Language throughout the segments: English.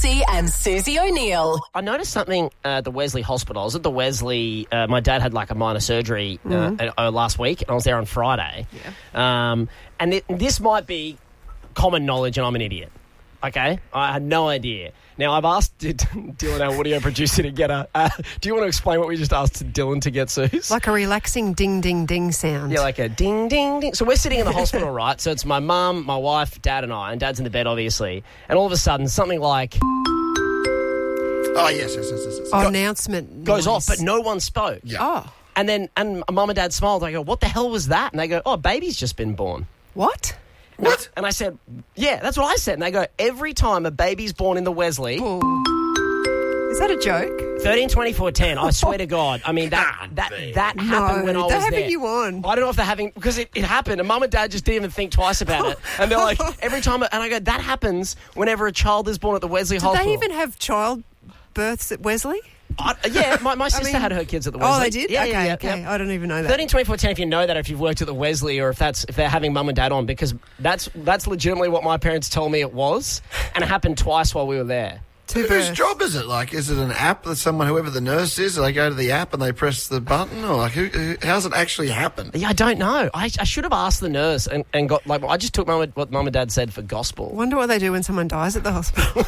Massey and Susie O'Neill. I noticed something at the Wesley Hospital. I was at the Wesley. My dad had like a minor surgery last week, and I was there on Friday. Yeah. And this might be common knowledge, and I'm an idiot. Okay? I had no idea. Now, I've asked Dylan, our audio producer, to get a... do you want to explain what we just asked Dylan to get, Suze? Like a relaxing ding, ding, ding sound. Yeah, like a ding, ding, ding. So we're sitting in the hospital, right? So it's my mum, my wife, Dad and I. And Dad's in the bed, obviously. And all of a sudden, something like... Oh, yes. Announcement goes noise. off, but no one spoke. Yeah. Oh. And Mum and Dad smiled. I go, what the hell was that? And they go, oh, baby's just been born. What? What? And I said, yeah, that's what I said. And they go, every time a baby's born in the Wesley... Oh. Is that a joke? 13, 24, 10, I swear to God. I mean, that happened when I was they're there. having you on. I don't know if they're having... Because it happened, and Mum and Dad just didn't even think twice about it. And they're like, every time... And I go, that happens whenever a child is born at the Wesley Hospital. Did they even have child births at Wesley? Yeah, my sister had her kids at the Wesley. Oh, they did? Yeah, Okay. I don't even know that. 13, 24, 10, if you know that, if you've worked at the Wesley, or if they're having Mum and Dad on, because that's legitimately what my parents told me it was, and it happened twice while we were there. Whose job is it? Like, is it an app that whoever the nurse is, they go to the app and they press the button, or like, how's it actually happen? Yeah, I don't know. I should have asked the nurse and got like. I just took what Mum and Dad said for gospel. Wonder what they do when someone dies at the hospital.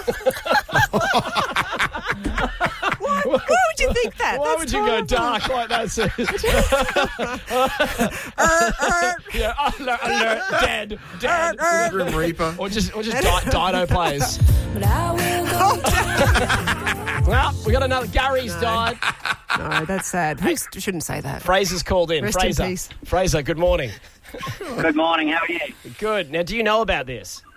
Why would you think that? Why would you go dark like that? Yeah, alert, dead. Grim Reaper. Or just Dido plays. Well, we got another. Gary's died. No, that's sad. Who shouldn't say that? Fraser's called in. Rest in peace. Fraser, good morning. Good morning, how are you? Good. Now, do you know about this?